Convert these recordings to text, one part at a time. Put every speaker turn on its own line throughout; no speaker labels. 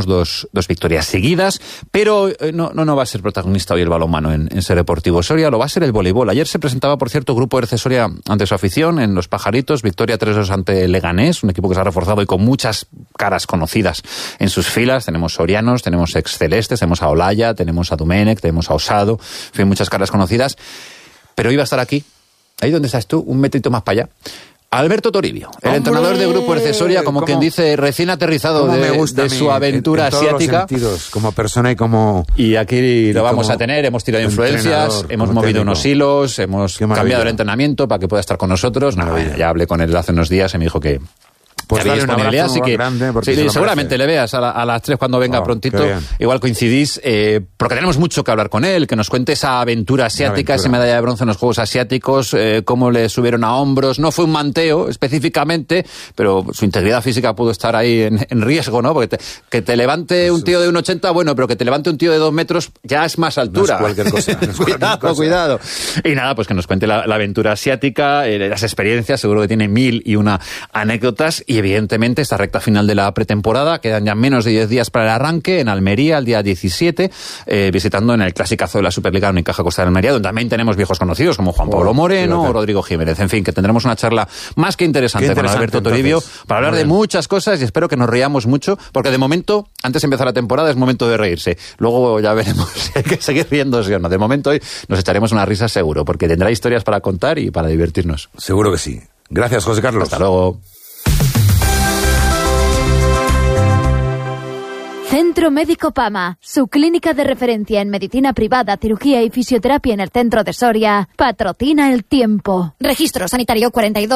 dos victorias seguidas, pero no va a ser protagonista hoy el balonmano en Ser Deportivo Soria, lo va a ser el voleibol. Ayer se presentaba, por cierto, Grupo RC Soria ante su afición en Los Pajaritos, victoria 3-2 ante Leganés, un equipo que se ha reforzado y con muchas caras conocidas en sus filas. Tenemos sorianos, tenemos ex-celestes, tenemos a Olaya, tenemos a Domènech, tenemos a Osado, en fin, muchas caras conocidas. Pero iba a estar aquí, ahí donde estás tú, un metrito más para allá, Alberto Toribio, el entrenador de Grupo RC Soria, como quien dice, recién aterrizado de su aventura
en todos
asiática.
Los sentidos, como persona y como...
Y aquí lo vamos a tener, hemos tirado influencias, hemos movido unos hilos, hemos cambiado el entrenamiento para que pueda estar con nosotros. Ya hablé con él hace unos días y me dijo que...
Pues
había disponibilidad, así que
sí,
seguramente le veas a las 3 cuando venga prontito. Igual coincidís, porque tenemos mucho que hablar con él, que nos cuente esa aventura asiática, esa medalla de bronce en los Juegos Asiáticos, cómo le subieron a hombros. No fue un manteo específicamente, pero su integridad física pudo estar ahí en riesgo, ¿no? Porque que te levante un tío de 1,80, bueno, pero que te levante un tío de 2 metros ya es más altura.
No es cualquier cosa.
Cuidado. Y nada, pues que nos cuente la aventura asiática, las experiencias, seguro que tiene 1001 anécdotas. Y evidentemente esta recta final de la pretemporada, quedan ya menos de 10 días para el arranque en Almería el día 17, visitando en el clasicazo de la Superliga Unicaja Costa de Almería, donde también tenemos viejos conocidos como Juan Pablo Moreno o Rodrigo Jiménez. En fin, que tendremos una charla más que interesante con Alberto Toribio para hablar de muchas cosas y espero que nos riamos mucho, porque de momento, antes de empezar la temporada, es momento de reírse. Luego ya veremos si hay que seguir riéndose o no. De momento hoy nos echaremos una risa seguro, porque tendrá historias para contar y para divertirnos.
Seguro que sí. Gracias, José Carlos.
Hasta luego.
Centro Médico Pama, su clínica de referencia en medicina privada, cirugía y fisioterapia en el centro de Soria, patrocina el tiempo.
Registro sanitario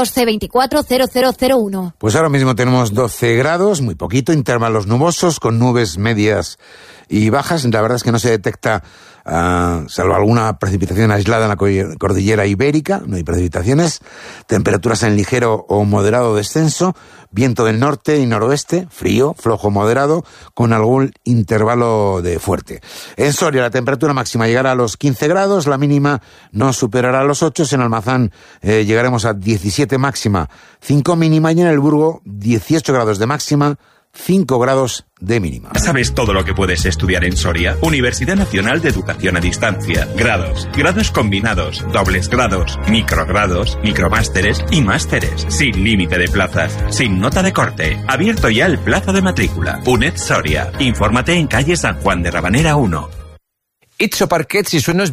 42C240001.
Pues ahora mismo tenemos 12 grados, muy poquito, intervalos nubosos con nubes medias y bajas. La verdad es que no se detecta, salvo alguna precipitación aislada en la cordillera ibérica, no hay precipitaciones. Temperaturas en ligero o moderado descenso. Viento del norte y noroeste, frío, flojo moderado, con algún intervalo de fuerte. En Soria la temperatura máxima llegará a los 15 grados, la mínima no superará los 8, en Almazán llegaremos a 17 máxima, 5 mínima, y en el Burgo 18 grados de máxima, 5 grados de mínima.
¿Sabes todo lo que puedes estudiar en Soria? Universidad Nacional de Educación a Distancia. Grados combinados, dobles grados, microgrados, micromásteres y másteres. Sin límite de plazas, sin nota de corte. Abierto ya el plazo de matrícula. UNED Soria. Infórmate en calle San Juan de Rabanera 1.
Itso Parquets y suenos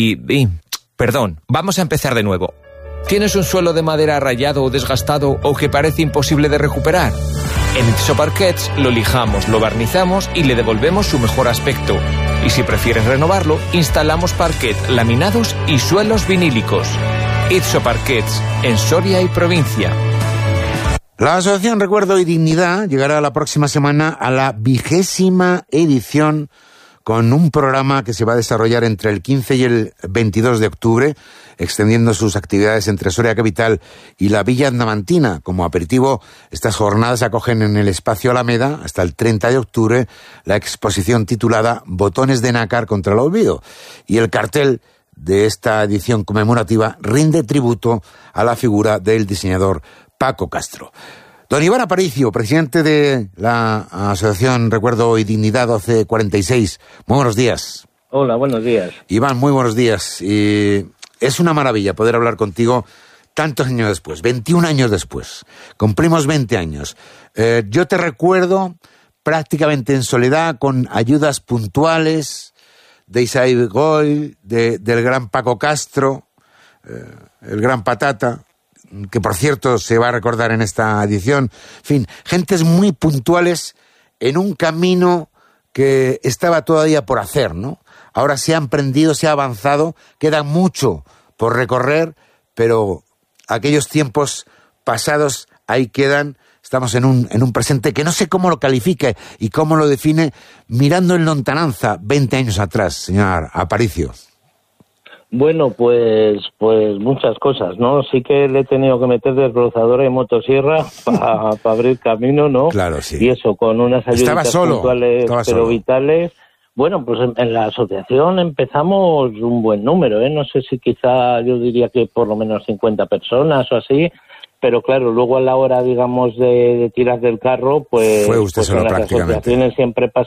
Perdón, vamos a empezar de nuevo. ¿Tienes un suelo de madera rayado o desgastado o que parece imposible de recuperar? En Itso Parquets lo lijamos, lo barnizamos y le devolvemos su mejor aspecto. Y si prefieres renovarlo, instalamos parquet, laminados y suelos vinílicos. Itso Parquets, en Soria y provincia.
La Asociación Recuerdo y Dignidad llegará la próxima semana a la 20ª edición con un programa que se va a desarrollar entre el 15 y el 22 de octubre, extendiendo sus actividades entre Soria Capital y la Villa Andamantina. Como aperitivo, estas jornadas acogen en el Espacio Alameda, hasta el 30 de octubre, la exposición titulada Botones de nácar contra el olvido. Y el cartel de esta edición conmemorativa rinde tributo a la figura del diseñador Paco Castro. Don Iván Aparicio, presidente de la Asociación Recuerdo y Dignidad 1246. Muy buenos días.
Hola, buenos días.
Iván, muy buenos días. Es una maravilla poder hablar contigo tantos años después, 21 años después. Cumplimos 20 años. Yo te recuerdo prácticamente en soledad, con ayudas puntuales de Isaac Goy, del gran Paco Castro, el gran Patata, que por cierto se va a recordar en esta edición. En fin, gentes muy puntuales en un camino que estaba todavía por hacer, ¿no? Ahora se ha emprendido, se ha avanzado, queda mucho por recorrer, pero aquellos tiempos pasados ahí quedan. Estamos en un presente que no sé cómo lo califique y cómo lo define, mirando en lontananza 20 años atrás, señor Aparicio.
Bueno, pues muchas cosas, ¿no? Sí que le he tenido que meter desbrozadora y motosierra para abrir camino, ¿no?
Claro, sí.
Y eso, con unas ayudas puntuales pero vitales. Bueno, pues en la asociación empezamos un buen número, ¿eh? No sé si quizá yo diría que por lo menos 50 personas o así, pero claro, luego a la hora, digamos, de tirar del carro, pues,
fue usted
pues
solo
en las
prácticamente.
Asociaciones siempre pasa